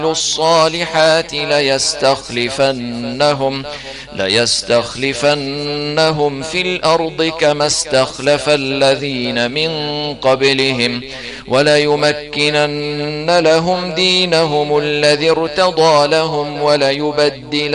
الصالحات ليستخلفنهم في الأرض كما استخلف الذين من قبلهم وليمكنن لهم دينهم الذي ارتضى لهم وليبدلنهم